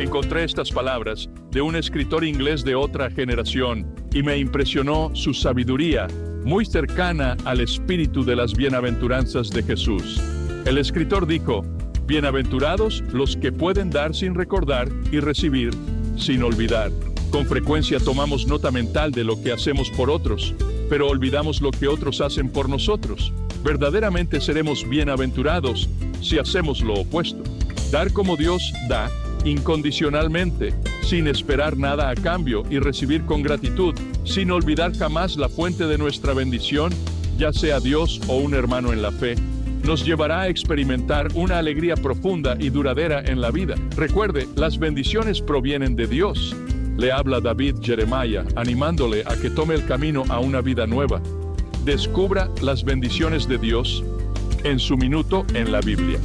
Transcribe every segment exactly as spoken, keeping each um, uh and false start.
Encontré estas palabras de un escritor inglés de otra generación y me impresionó su sabiduría, muy cercana al espíritu de las bienaventuranzas de Jesús. El escritor dijo: bienaventurados los que pueden dar sin recordar y recibir sin olvidar. Con frecuencia tomamos nota mental de lo que hacemos por otros, pero olvidamos lo que otros hacen por nosotros. Verdaderamente seremos bienaventurados si hacemos lo opuesto. Dar como Dios da, incondicionalmente, sin esperar nada a cambio, y recibir con gratitud, sin olvidar jamás la fuente de nuestra bendición, ya sea Dios o un hermano en la fe, nos llevará a experimentar una alegría profunda y duradera en la vida. Recuerde, las bendiciones provienen de Dios. Le habla David Jeremiah, animándole a que tome el camino a una vida nueva. Descubra las bendiciones de Dios en su minuto en la Biblia.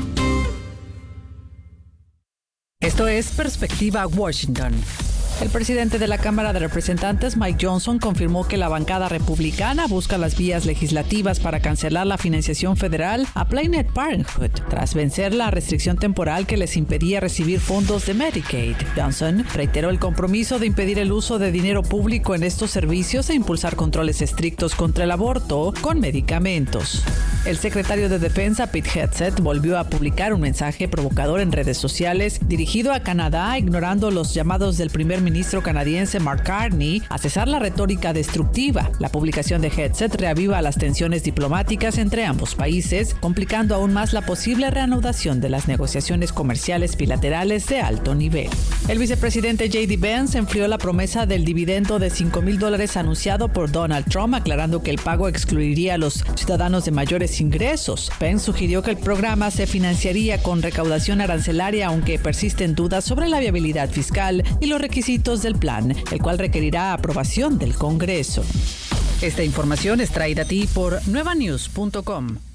Esto es Perspectiva Washington. El presidente de la Cámara de Representantes, Mike Johnson, confirmó que la bancada republicana busca las vías legislativas para cancelar la financiación federal a Planned Parenthood, tras vencer la restricción temporal que les impedía recibir fondos de Medicaid. Johnson reiteró el compromiso de impedir el uso de dinero público en estos servicios e impulsar controles estrictos contra el aborto con medicamentos. El secretario de Defensa, Pete Hegseth, volvió a publicar un mensaje provocador en redes sociales dirigido a Canadá, ignorando los llamados del primer ministro canadiense Mark Carney a cesar la retórica destructiva. La publicación de Hegseth reaviva las tensiones diplomáticas entre ambos países, complicando aún más la posible reanudación de las negociaciones comerciales bilaterales de alto nivel. El vicepresidente J D Vance enfrió la promesa del dividendo de cinco mil dólares anunciado por Donald Trump, aclarando que el pago excluiría a los ciudadanos de mayores ingresos. Vance sugirió que el programa se financiaría con recaudación arancelaria, aunque persisten dudas sobre la viabilidad fiscal y los requisitos del plan, el cual requerirá aprobación del Congreso. Esta información es traída a ti por nueva news punto com.